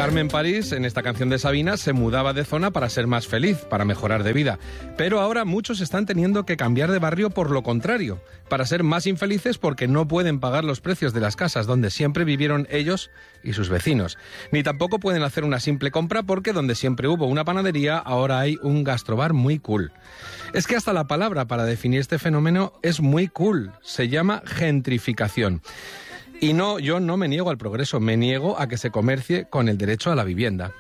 Carmen París, en esta canción de Sabina, se mudaba de zona para ser más feliz, para mejorar de vida. Pero ahora muchos están teniendo que cambiar de barrio por lo contrario, para ser más infelices porque no pueden pagar los precios de las casas donde siempre vivieron ellos y sus vecinos. Ni tampoco pueden hacer una simple compra porque donde siempre hubo una panadería, ahora hay un gastrobar muy cool. Es que hasta la palabra para definir este fenómeno es muy cool. Se llama gentrificación. Y no, yo no me niego al progreso, me niego a que se comercie con el derecho a la vivienda.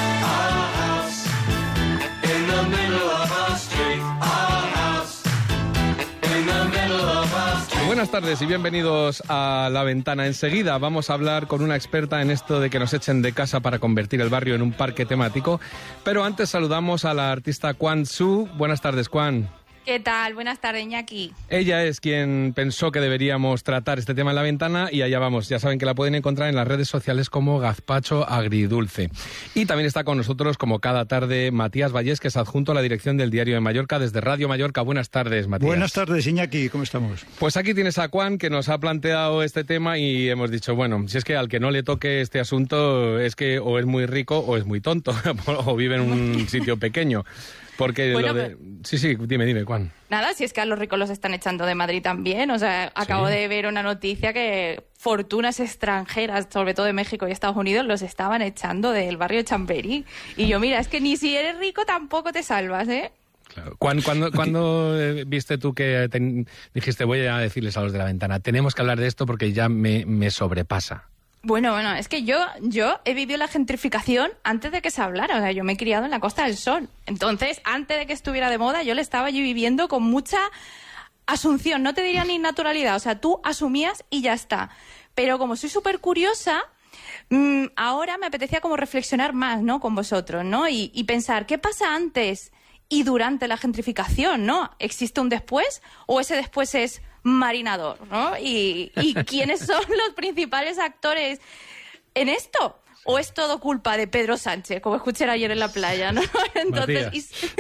Buenas tardes y bienvenidos a La Ventana. Enseguida vamos a hablar con una experta en esto de que nos echen de casa para convertir el barrio en un parque temático. Pero antes saludamos a la artista Quan Xu. Buenas tardes, Quan. ¿Qué tal? Buenas tardes, Iñaki. Ella es quien pensó que deberíamos tratar este tema en La Ventana y allá vamos. Ya saben que la pueden encontrar en las redes sociales como Gazpacho Agridulce. Y también está con nosotros, como cada tarde, Matías Vallés, que es adjunto a la dirección del Diario de Mallorca desde Radio Mallorca. Buenas tardes, Matías. Buenas tardes, Iñaki. ¿Cómo estamos? Pues aquí tienes a Juan, que nos ha planteado este tema y hemos dicho, bueno, si es que al que no le toque este asunto es que o es muy rico o es muy tonto o vive en un sitio pequeño. Porque bueno, Sí, dime, Juan. Nada, si es que a los ricos los están echando de Madrid también. O sea, acabo de ver una noticia que fortunas extranjeras, sobre todo de México y Estados Unidos, los estaban echando del barrio de Chamberí. Y yo, mira, es que ni si eres rico tampoco te salvas, ¿eh? Claro. ¿Cuándo viste tú que dijiste, voy a decirles a los de La Ventana, tenemos que hablar de esto porque ya me sobrepasa? Bueno, es que yo he vivido la gentrificación antes de que se hablara. O sea, yo me he criado en la Costa del Sol. Entonces, antes de que estuviera de moda, yo le estaba allí viviendo con mucha asunción. No te diría ni naturalidad. O sea, tú asumías y ya está. Pero como soy súper curiosa, ahora me apetecía como reflexionar más, ¿no? Con vosotros, ¿no? Y pensar, ¿qué pasa antes y durante la gentrificación, ¿no? ¿Existe un después o ese después es marinador, ¿no? ¿Y quiénes son los principales actores en esto? ¿O es todo culpa de Pedro Sánchez, como escuché ayer en la playa, ¿no? Entonces,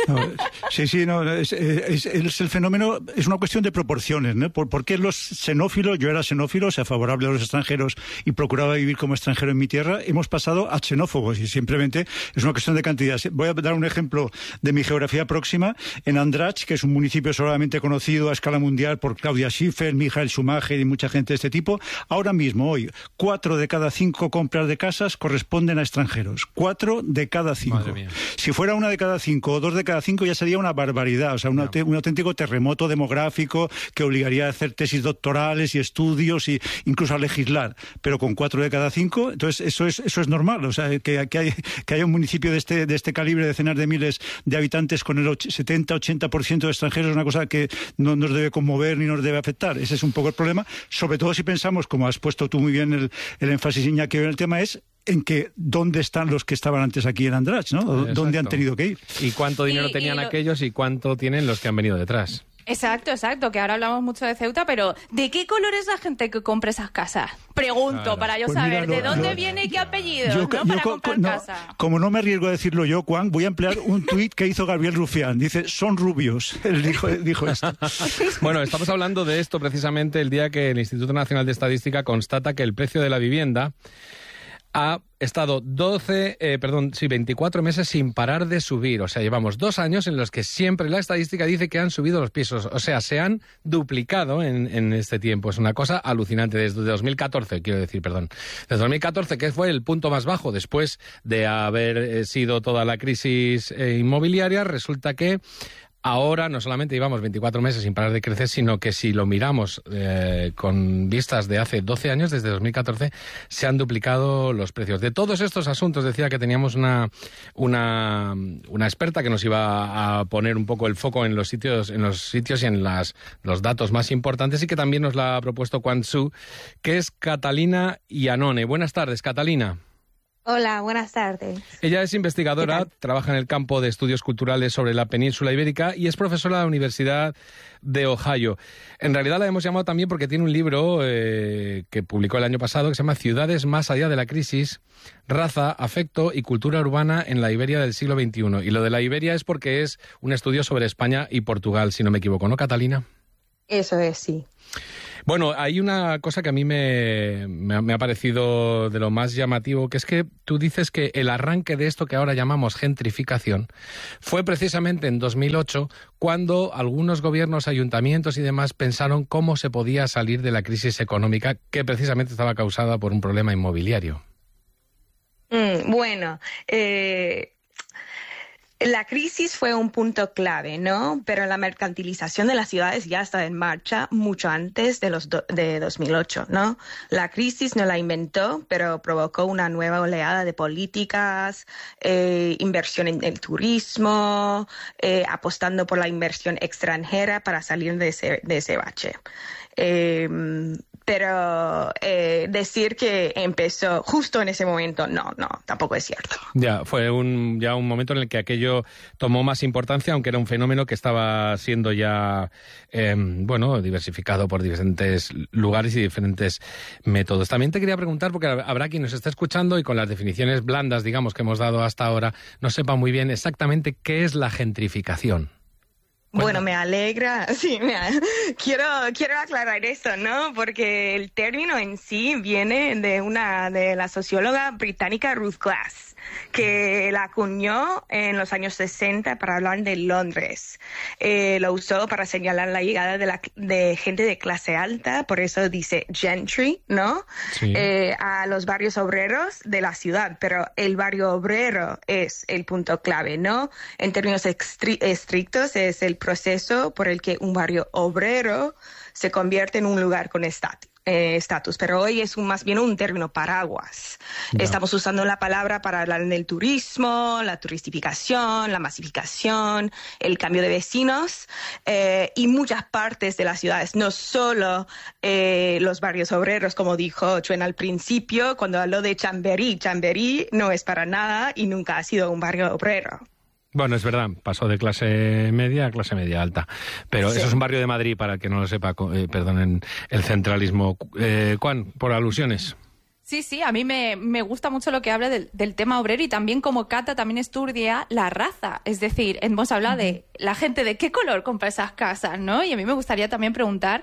es el fenómeno, es una cuestión de proporciones, ¿no? ¿Por qué los xenófilos, yo era xenófilo, o sea, favorable a los extranjeros y procuraba vivir como extranjero en mi tierra, hemos pasado a xenófobos y simplemente es una cuestión de cantidad. Voy a dar un ejemplo de mi geografía próxima. En Andratx, que es un municipio solamente conocido a escala mundial por Claudia Schiffer, Michael Schumacher y mucha gente de este tipo, ahora mismo, hoy, 4 de cada 5 compras de casas corresponden a extranjeros. 4 de cada 5. Si fuera 1 de cada 5 o 2 de cada 5 ya sería una barbaridad, o sea, un auténtico terremoto demográfico que obligaría a hacer tesis doctorales y estudios y incluso a legislar. Pero con 4 de cada 5, entonces eso es normal, o sea, que haya un municipio de este calibre, de decenas de miles de habitantes con el 70-80% de extranjeros es una cosa que no nos debe conmover ni nos debe afectar. Ese es un poco el problema, sobre todo si pensamos, como has puesto tú muy bien el énfasis, Iñaki, en el tema es en que dónde están los que estaban antes aquí en Andratx, ¿no? ¿Dónde han tenido que ir? ¿Y cuánto dinero tenían aquellos y cuánto tienen los que han venido detrás? Exacto, que ahora hablamos mucho de Ceuta, pero ¿de qué color es la gente que compra esas casas? Pregunto, claro, para yo saber de dónde viene y qué apellido, para comprar casa. Como no me arriesgo a decirlo yo, Juan, voy a emplear un tuit que hizo Gabriel Rufián. Dice, son rubios. Él dijo esto. Bueno, estamos hablando de esto precisamente el día que el Instituto Nacional de Estadística constata que el precio de la vivienda ha estado 24 meses sin parar de subir. O sea, llevamos 2 años en los que siempre la estadística dice que han subido los pisos. O sea, se han duplicado en este tiempo. Es una cosa alucinante. Desde 2014, Desde 2014, que fue el punto más bajo después de haber sido toda la crisis inmobiliaria, resulta que ahora no solamente llevamos 24 meses sin parar de crecer, sino que si lo miramos con vistas de hace 12 años, desde 2014, se han duplicado los precios. De todos estos asuntos, decía que teníamos una experta que nos iba a poner un poco el foco en los sitios y en los datos más importantes, y que también nos la ha propuesto Quan Xu, que es Catalina Iannone. Buenas tardes, Catalina. Hola, buenas tardes. Ella es investigadora, trabaja en el campo de estudios culturales sobre la península ibérica y es profesora de la Universidad de Ohio. En realidad la hemos llamado también porque tiene un libro que publicó el año pasado que se llama Ciudades más allá de la crisis, raza, afecto y cultura urbana en la Iberia del siglo XXI. Y lo de la Iberia es porque es un estudio sobre España y Portugal, si no me equivoco, ¿no, Catalina? Eso es, sí. Bueno, hay una cosa que a mí me ha parecido de lo más llamativo, que es que tú dices que el arranque de esto que ahora llamamos gentrificación fue precisamente en 2008, cuando algunos gobiernos, ayuntamientos y demás pensaron cómo se podía salir de la crisis económica que precisamente estaba causada por un problema inmobiliario. Bueno, la crisis fue un punto clave, ¿no? Pero la mercantilización de las ciudades ya está en marcha mucho antes de 2008, ¿no? La crisis no la inventó, pero provocó una nueva oleada de políticas, inversión en el turismo, apostando por la inversión extranjera para salir de ese bache. Pero decir que empezó justo en ese momento, no, tampoco es cierto. Ya, fue un momento en el que aquello tomó más importancia, aunque era un fenómeno que estaba siendo ya, diversificado por diferentes lugares y diferentes métodos. También te quería preguntar, porque habrá quien nos está escuchando y con las definiciones blandas, digamos, que hemos dado hasta ahora, no sepa muy bien exactamente qué es la gentrificación. Bueno, me alegra, sí, quiero aclarar eso, ¿no? Porque el término en sí viene de la socióloga británica Ruth Glass, que la acuñó en los años 60 para hablar de Londres. Lo usó para señalar la llegada de gente de clase alta, por eso dice gentry, ¿no? Sí. A los barrios obreros de la ciudad, pero el barrio obrero es el punto clave, ¿no? En términos estrictos es el proceso por el que un barrio obrero se convierte en un lugar con estatus, pero hoy es más bien un término paraguas. No. Estamos usando la palabra para hablar del turismo, la turistificación, la masificación, el cambio de vecinos y muchas partes de las ciudades, no solo los barrios obreros, como dijo Chuen al principio, cuando habló de Chamberí. Chamberí no es para nada y nunca ha sido un barrio obrero. Bueno, es verdad, pasó de clase media a clase media alta. Pero sí. Eso es un barrio de Madrid, para el que no lo sepa, perdonen el centralismo. Juan, por alusiones. Sí, a mí me gusta mucho lo que habla del tema obrero y también como Cata también estudia la raza. Es decir, hemos hablado de la gente de qué color compra esas casas, ¿no? Y a mí me gustaría también preguntar,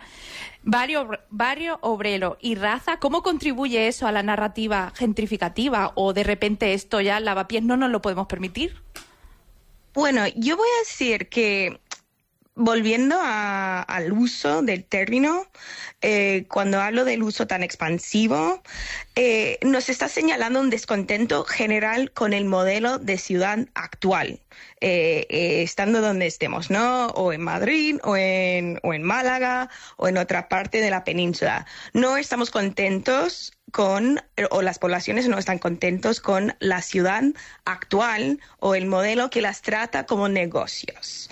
barrio obrero y raza, ¿cómo contribuye eso a la narrativa gentrificativa? ¿O de repente esto ya, lavapiés, no nos lo podemos permitir? Bueno, yo voy a decir que, volviendo al uso del término, cuando hablo del uso tan expansivo, nos está señalando un descontento general con el modelo de ciudad actual, estando donde estemos, ¿no? O en Madrid, o en Málaga, o en otra parte de la península. No estamos contentos o las poblaciones no están contentos con la ciudad actual o el modelo que las trata como negocios.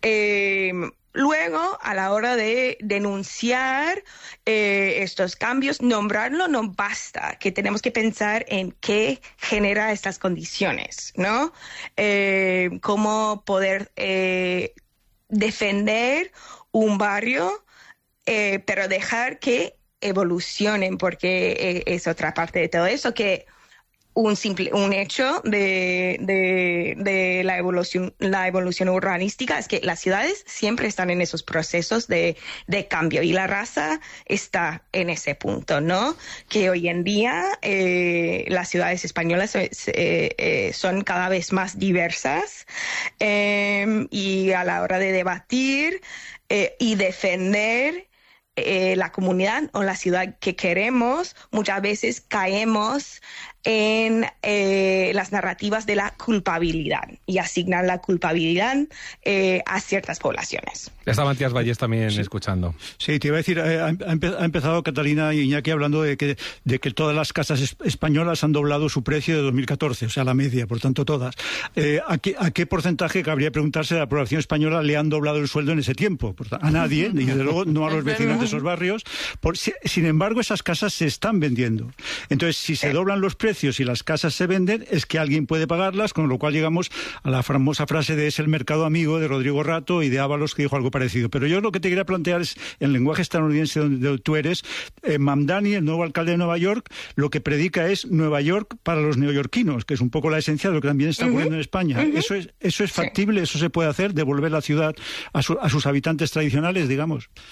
Luego, a la hora de denunciar estos cambios, nombrarlo no basta, que tenemos que pensar en qué genera estas condiciones, ¿no? Cómo poder defender un barrio, pero dejar que evolucionen, porque es otra parte de todo eso, que un hecho de la evolución urbanística es que las ciudades siempre están en esos procesos de cambio y la raza está en ese punto, ¿no? Que hoy en día las ciudades españolas son cada vez más diversas y a la hora de debatir y defender la comunidad o la ciudad que queremos, muchas veces caemos en las narrativas de la culpabilidad y asignar la culpabilidad a ciertas poblaciones. Está Matías Vallés también escuchando. Sí, te iba a decir, ha empezado Catalina y Iñaki hablando de que todas las casas españolas han doblado su precio de 2014, o sea, la media, por tanto todas. ¿A qué porcentaje, cabría preguntarse, de la población española le han doblado el sueldo en ese tiempo? A nadie, y desde luego no a los vecinos de esos barrios. Sin embargo, esas casas se están vendiendo. Entonces, si se doblan los precios y las casas se venden, es que alguien puede pagarlas, con lo cual llegamos a la famosa frase de "es el mercado amigo" de Rodrigo Rato y de Ábalos, que dijo algo parecido. Pero yo lo que te quería plantear es, en lenguaje estadounidense donde tú eres, Mamdani, el nuevo alcalde de Nueva York, lo que predica es Nueva York para los neoyorquinos, que es un poco la esencia de lo que también está ocurriendo en España. Eso es factible, eso se puede hacer, devolver la ciudad a sus habitantes tradicionales, digamos.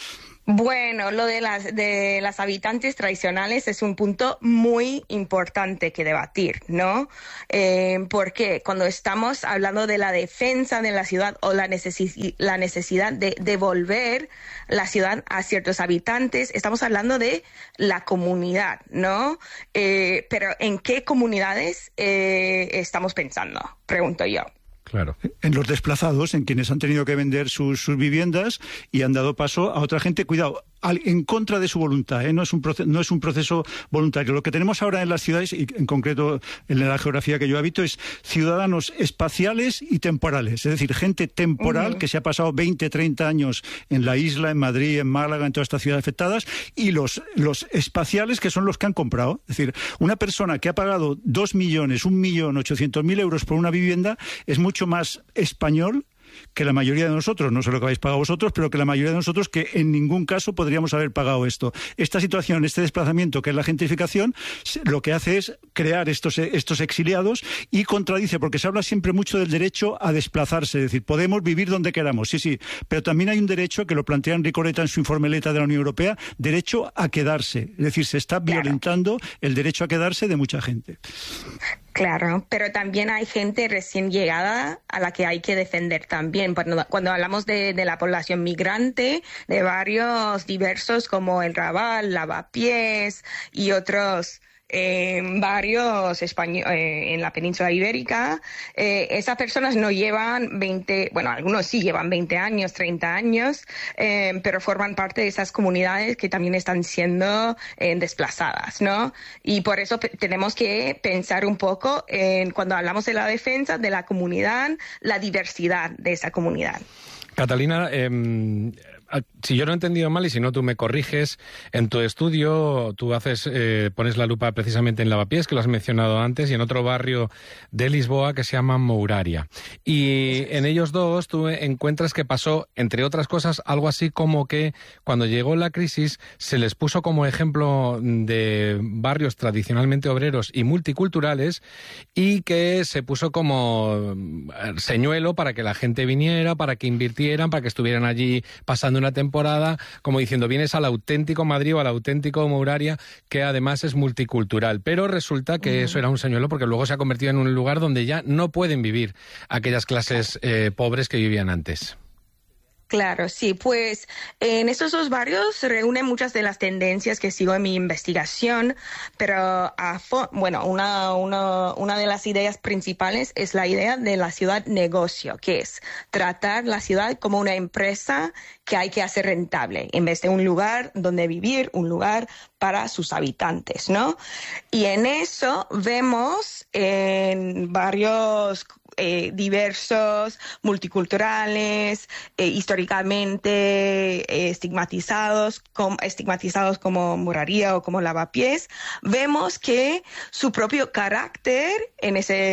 Bueno, lo de las habitantes tradicionales es un punto muy importante que debatir, ¿no? Porque cuando estamos hablando de la defensa de la ciudad o la necesidad de devolver la ciudad a ciertos habitantes, estamos hablando de la comunidad, ¿no? Pero ¿en qué comunidades estamos pensando? Pregunto yo. Claro. En los desplazados, en quienes han tenido que vender sus viviendas y han dado paso a otra gente, cuidado, en contra de su voluntad, ¿eh? No es un proceso voluntario. Lo que tenemos ahora en las ciudades, y en concreto en la geografía que yo habito, es ciudadanos espaciales y temporales. Es decir, gente temporal que se ha pasado 20, 30 años en la isla, en Madrid, en Málaga, en todas estas ciudades afectadas, y los espaciales, que son los que han comprado. Es decir, una persona que ha pagado 2 millones, 1.800.000 euros por una vivienda es mucho más español que la mayoría de nosotros, no sé lo que habéis pagado vosotros, pero que la mayoría de nosotros que en ningún caso podríamos haber pagado esto. Esta situación, este desplazamiento que es la gentrificación, lo que hace es crear estos exiliados y contradice, porque se habla siempre mucho del derecho a desplazarse, es decir, podemos vivir donde queramos, sí, pero también hay un derecho que lo plantea Enrico Letta en su informe Letta de la Unión Europea, derecho a quedarse, es decir, se está violentando el derecho a quedarse de mucha gente. Claro, pero también hay gente recién llegada a la que hay que defender también. Cuando hablamos de la población migrante, de barrios diversos como el Raval, Lavapiés y otros barrios en la península ibérica, esas personas no llevan 20, bueno, algunos sí llevan 20 años, 30 años, pero forman parte de esas comunidades que también están siendo desplazadas, ¿no? Y por eso tenemos que pensar un poco cuando hablamos de la defensa de la comunidad, la diversidad de esa comunidad. Catalina, si yo no he entendido mal y si no tú me corriges, en tu estudio tú pones la lupa precisamente en Lavapiés, que lo has mencionado antes, y en otro barrio de Lisboa que se llama Mouraria. Y en ellos dos tú encuentras que pasó, entre otras cosas, algo así como que cuando llegó la crisis se les puso como ejemplo de barrios tradicionalmente obreros y multiculturales y que se puso como señuelo para que la gente viniera, para que invirtieran, para que estuvieran allí pasando una temporada, como diciendo, vienes al auténtico Madrid o al auténtico Mouraria, que además es multicultural. Pero resulta que eso era un señuelo porque luego se ha convertido en un lugar donde ya no pueden vivir aquellas clases pobres que vivían antes. Claro, sí, pues en estos dos barrios se reúnen muchas de las tendencias que sigo en mi investigación, pero una de las ideas principales es la idea de la ciudad negocio, que es tratar la ciudad como una empresa que hay que hacer rentable, en vez de un lugar donde vivir, un lugar para sus habitantes, ¿no? Y en eso vemos en barrios diversos, multiculturales, históricamente estigmatizados como Mouraria o como Lavapiés, vemos que su propio carácter en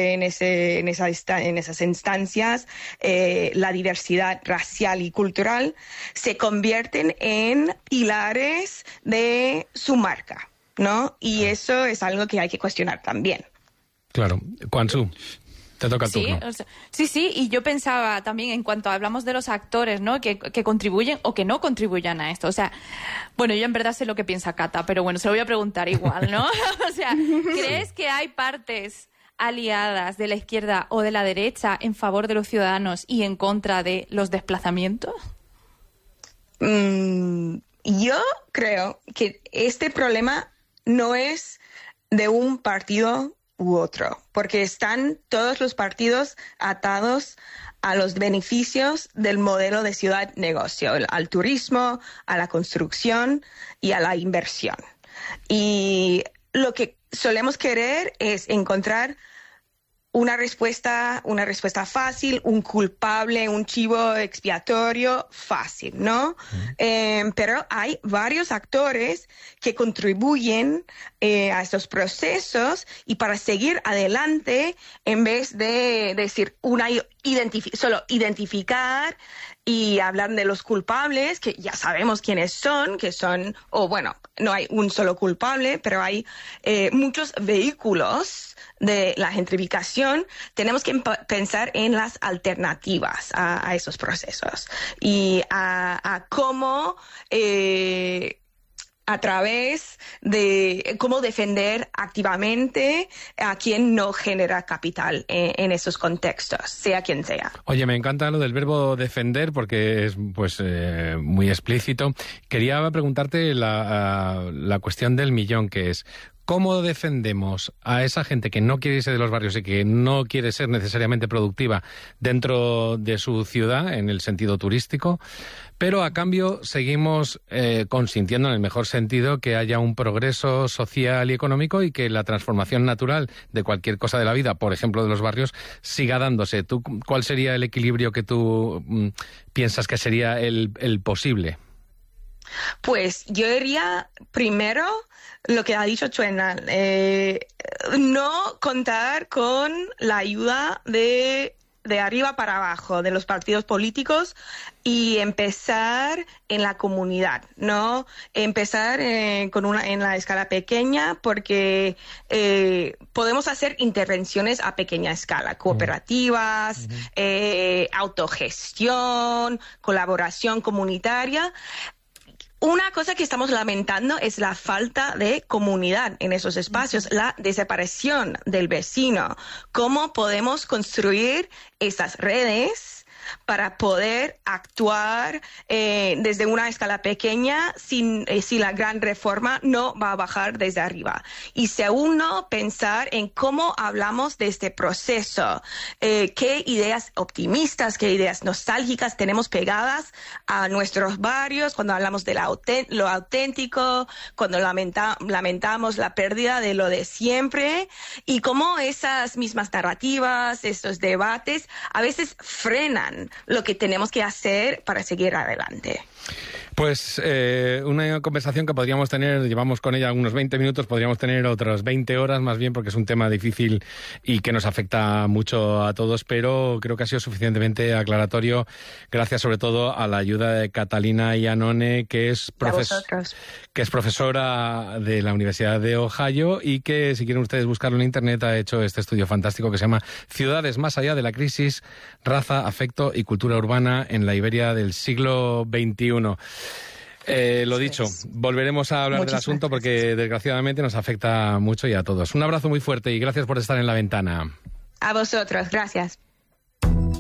esas instancias, la diversidad racial y cultural, se convierten en pilares de su marca, ¿no? Y eso es algo que hay que cuestionar también. Claro. Quanzu, te toca el turno. Sí, y yo pensaba también en cuanto hablamos de los actores, ¿no? Que contribuyen o que no contribuyan a esto. O sea, bueno, yo en verdad sé lo que piensa Cata, pero bueno, se lo voy a preguntar igual, ¿no? O sea, ¿crees que hay partes aliadas de la izquierda o de la derecha en favor de los ciudadanos y en contra de los desplazamientos? Yo creo que este problema no es de un partido u otro, porque están todos los partidos atados a los beneficios del modelo de ciudad-negocio, al turismo, a la construcción y a la inversión. Y lo que solemos querer es encontrar una respuesta fácil, un culpable, un chivo expiatorio fácil, ¿no? Pero hay varios actores que contribuyen a estos procesos y para seguir adelante, en vez de decir solo identificar y hablan de los culpables, que ya sabemos quiénes son, no hay un solo culpable, pero hay muchos vehículos de la gentrificación. Tenemos que pensar en las alternativas a esos procesos y a cómo a través de cómo defender activamente a quien no genera capital en esos contextos, sea quien sea. Oye, me encanta lo del verbo defender porque es muy explícito. Quería preguntarte la cuestión del millón, que es: ¿cómo defendemos a esa gente que no quiere irse de los barrios y que no quiere ser necesariamente productiva dentro de su ciudad, en el sentido turístico, pero a cambio seguimos consintiendo, en el mejor sentido, que haya un progreso social y económico y que la transformación natural de cualquier cosa de la vida, por ejemplo de los barrios, siga dándose? ¿Tú, cuál sería el equilibrio que tú piensas que sería el posible? Pues yo diría primero lo que ha dicho Chuena, no contar con la ayuda de arriba para abajo de los partidos políticos y empezar en la comunidad, ¿no? Empezar en la escala pequeña, porque podemos hacer intervenciones a pequeña escala, cooperativas, autogestión, colaboración comunitaria. Una cosa que estamos lamentando es la falta de comunidad en esos espacios, la desaparición del vecino. ¿Cómo podemos construir esas redes para poder actuar desde una escala pequeña si la gran reforma no va a bajar desde arriba? Y segundo, pensar en cómo hablamos de este proceso, qué ideas optimistas, qué ideas nostálgicas tenemos pegadas a nuestros barrios cuando hablamos de lo auténtico, cuando lamentamos la pérdida de lo de siempre, y cómo esas mismas narrativas, esos debates a veces frenan lo que tenemos que hacer para seguir adelante. Pues una conversación que podríamos tener, llevamos con ella unos 20 minutos, podríamos tener otras 20 horas más bien, porque es un tema difícil y que nos afecta mucho a todos, pero creo que ha sido suficientemente aclaratorio, gracias sobre todo a la ayuda de Catalina Iannone, que es profesora de la Universidad de Ohio y que, si quieren ustedes buscarlo en Internet, ha hecho este estudio fantástico que se llama Ciudades más allá de la crisis, raza, afecto y cultura urbana en la Iberia del siglo XXI. Lo dicho, volveremos a hablar del asunto porque desgraciadamente nos afecta mucho y a todos. Un abrazo muy fuerte y gracias por estar en La Ventana. A vosotros, gracias.